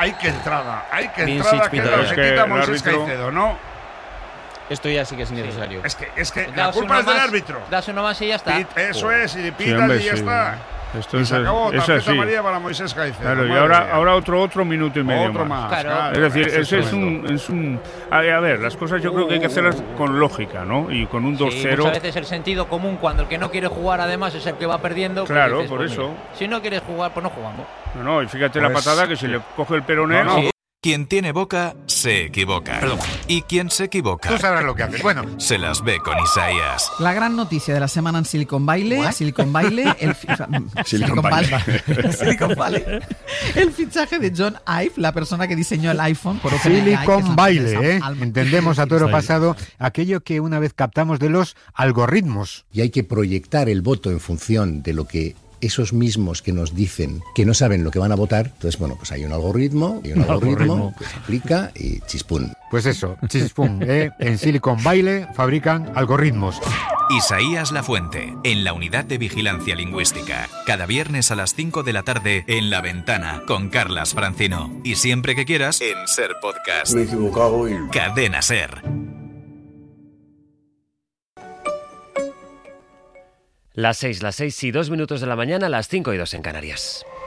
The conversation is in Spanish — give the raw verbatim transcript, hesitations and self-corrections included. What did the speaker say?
hay que entrada, hay que entrada, que es lo que quita Moisés Caicedo, ¿no? Esto ya sí que es innecesario. Sí. Es que, es que la culpa es del árbitro. Das uno más y ya está. Pit, eso oh. es, y pitas sí, hombre, y ya sí. está. Esto y es, se acabó, es tarjeta así. amarilla para Moisés Caicedo. Claro, y ahora, ahora otro otro minuto y medio otro más. más. Claro. Es decir, ese es un, es un a, a ver, las cosas yo creo que hay que hacerlas con lógica, ¿no? Y con un dos cero. Sí, muchas veces el sentido común, cuando el que no quiere jugar además es el que va perdiendo. Claro, pues dices, por pues eso. Mira, si no quieres jugar, pues no jugamos. No, no, y fíjate pues, la patada que si le coge el peroné. No, no. Sí. Quien tiene boca, se equivoca. Perdón. Y quien se equivoca, tú sabrás lo que haces. Bueno, se las ve con Isaías. La gran noticia de la semana en Silicon Valley, ¿What? Silicon Valley, el fi- Silicon Valley. Silicon Valley. El fichaje de John Ive, la persona que diseñó el iPhone por OpenAI, Silicon Valley, ¿eh? Al- Entendemos a toro pasado aquello que una vez captamos de los algoritmos. Y hay que proyectar el voto en función de lo que esos mismos que nos dicen que no saben lo que van a votar. Entonces, bueno, pues hay un algoritmo, y un algoritmo, algoritmo que se aplica y chispún. Pues eso, chispún, ¿eh? En Silicon Valley fabrican algoritmos. Isaías Lafuente, en la Unidad de Vigilancia Lingüística. Cada viernes a las cinco de la tarde en La Ventana, con Carlas Francino. Y siempre que quieras, en Ser Podcast. Me he equivocado y... Cadena Ser. Las seis, las seis y dos minutos de la mañana, las cinco y dos en Canarias.